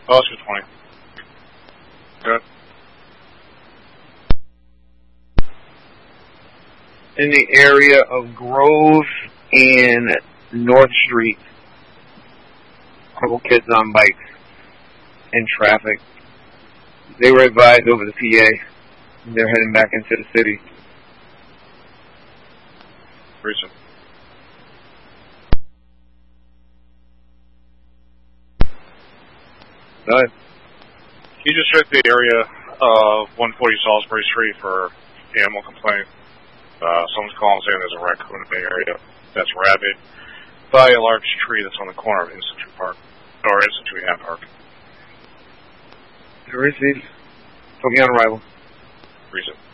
Oh, it's 20. Good. In the area of Grove and North Street. A couple kids on bikes in traffic. They were advised over the PA. They're heading back into the city. Reason. Go ahead. Can you just check the area of 140 Salisbury Street for animal complaint? Someone's calling saying there's a raccoon in the area that's rabid by a large tree that's on the corner of Institute Park, or Institute and Park. There is these. Put me on arrival. Reason.